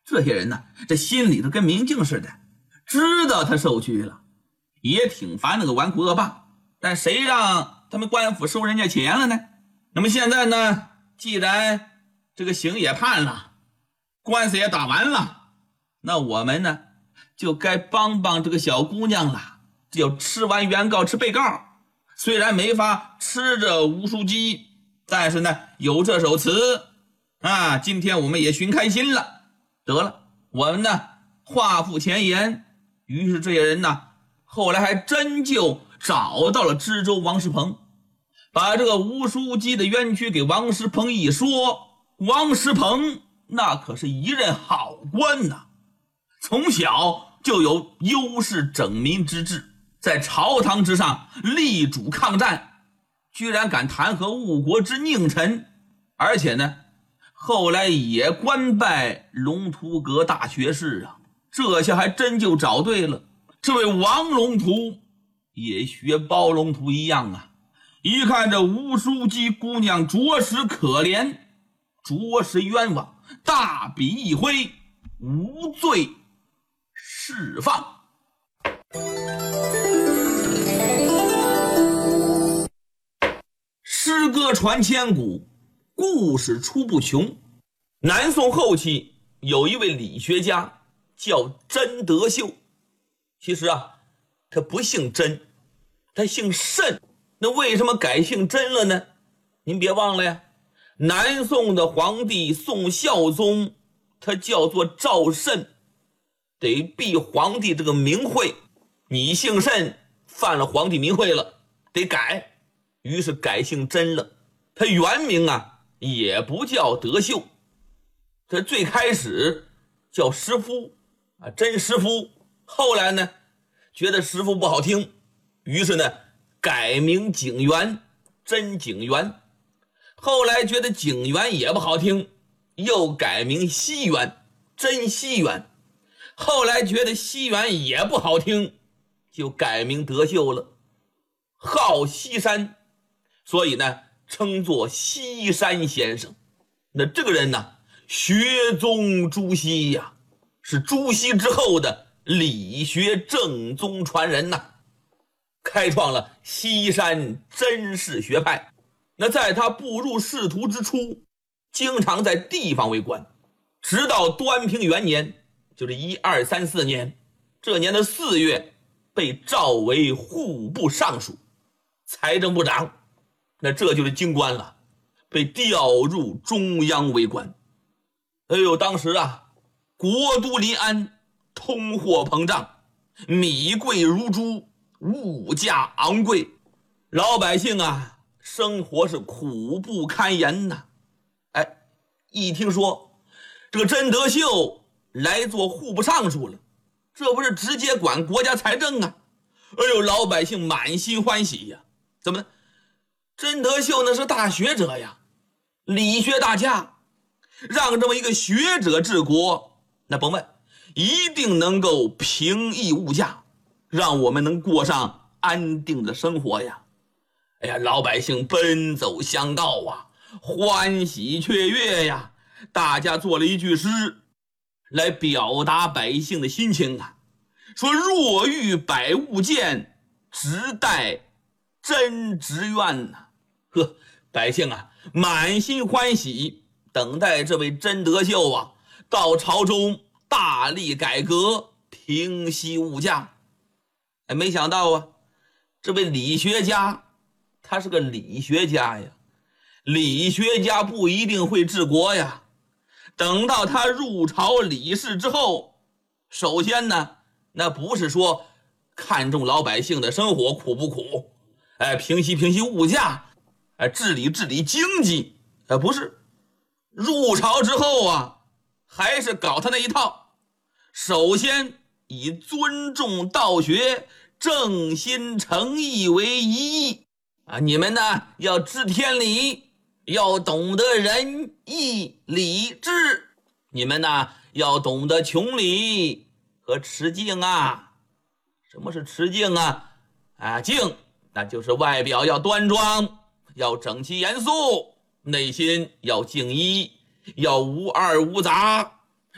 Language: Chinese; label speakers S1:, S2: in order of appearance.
S1: 这些人呢，这心里头跟明镜似的，知道他受屈了，也挺烦那个纨绔恶霸，但谁让他们官府收人家钱了呢？那么现在呢，既然这个刑也判了，官司也打完了，那我们呢就该帮帮这个小姑娘了。这叫吃完原告吃被告，虽然没法吃这吴书记，但是呢有这首词啊，今天我们也寻开心了。得了，我们呢话付前言。于是这些人呢后来还真就找到了知州王世鹏，把这个吴书记的冤屈给王世鹏一说。王世鹏那可是一任好官呐，从小就有优势整民之志，在朝堂之上力主抗战，居然敢弹劾误国之佞臣，而且呢后来也官拜龙图阁大学士啊。这下还真就找对了，这位王龙图也学包龙图一样啊，一看这吴书记姑娘着实可怜，着实冤枉，大笔一挥，无罪释放。诗歌传千古，故事出不穷。南宋后期有一位理学家叫甄德秀，其实啊他不姓甄，他姓慎。那为什么改姓甄了呢？您别忘了呀，南宋的皇帝宋孝宗他叫做赵慎，得避皇帝这个名讳，你姓慎犯了皇帝名讳了，得改，于是改姓甄了。他原名啊也不叫德秀，他最开始叫师夫啊，甄师夫。后来呢觉得师夫不好听，于是呢改名景元，甄景元。后来觉得景元也不好听，又改名西元，甄西元。后来觉得西元也不好听，就改名德秀了，号西山，所以呢称作西山先生。那这个人呢学宗朱熹呀，是朱熹之后的理学正宗传人呐，开创了西山甄氏学派。那在他步入仕途之初，经常在地方为官，直到端平元年，就是1234年，这年的4月被召为户部尚书、财政部长。那这就是京官了，被调入中央为官。哎呦，当时啊国都临安，通货膨胀，米贵如珠，物价昂贵，老百姓啊生活是苦不堪言呐。哎，一听说这个甄德秀来做户部尚书了，这不是直接管国家财政啊。哎呦，老百姓满心欢喜呀。怎么呢？甄德秀那是大学者呀，理学大家，让这么一个学者治国，那甭问，一定能够平抑物价，让我们能过上安定的生活呀。哎呀，老百姓奔走相告啊，欢喜雀跃呀。大家做了一句诗来表达百姓的心情啊，说若遇百物见，直待甄职愿呐。呵，百姓啊满心欢喜，等待这位甄德秀啊到朝中大力改革，平息物价。哎，没想到啊，这位理学家他是个理学家呀，理学家不一定会治国呀。等到他入朝理事之后，首先呢那不是说看重老百姓的生活苦不苦，哎，平息平息物价，哎，治理治理经济，不是。入朝之后啊还是搞他那一套，首先以尊重道学、正心诚意为一义啊，你们呢要知天理，要懂得仁义礼智，你们呢要懂得穷理和持敬啊。什么是持敬啊？敬那就是外表要端庄，要整齐严肃，内心要静一，要无二无杂，